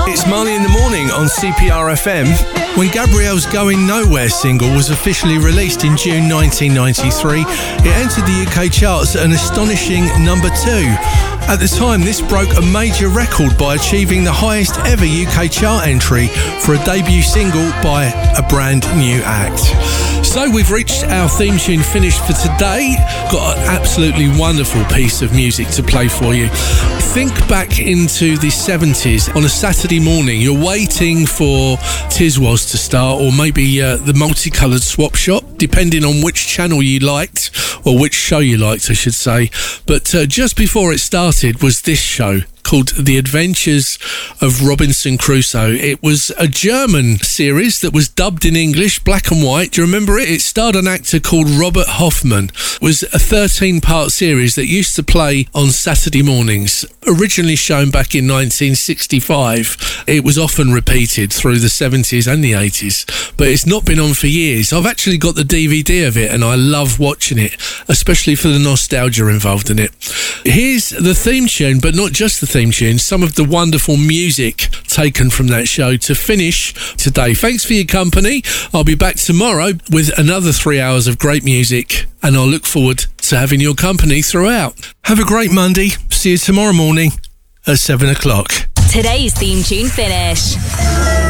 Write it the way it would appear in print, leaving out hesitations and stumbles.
It's Marley in the Morning on CPR FM. When Gabrielle's Going Nowhere single was officially released in June 1993, it entered the UK charts at an astonishing number 2. At the time, this broke a major record by achieving the highest ever UK chart entry for a debut single by a brand new act. So we've reached our theme tune finish for today. Got an absolutely wonderful piece of music to play for you. Think back into the 70s on a Saturday morning. You're waiting for Tiswas to start, or maybe the multicoloured swap shop, depending on which channel you liked, or which show you liked, I should say. But just before it started was this show called The Adventures of Robinson Crusoe. It was a German series that was dubbed in English, black and white. Do you remember it? It starred an actor called Robert Hoffman. It was a 13-part series that used to play on Saturday mornings. Originally shown back in 1965, it was often repeated through the 70s and the 80s, but it's not been on for years. I've actually got the DVD of it and I love watching it, especially for the nostalgia involved in it. Here's the theme tune, but not just the theme tune, some of the wonderful music taken from that show to finish today. Thanks for your company. I'll be back tomorrow with another 3 hours of great music, and I'll look forward to having your company throughout. Have a great Monday. See you tomorrow morning at 7 o'clock. Today's theme tune finish.